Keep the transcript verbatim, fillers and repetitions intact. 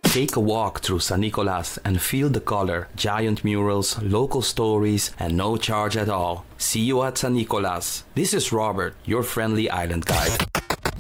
Take a walk through San Nicolas and feel the color, giant murals, local stories, and no charge at all. See you at San Nicolas. This is Robert, your friendly island guide.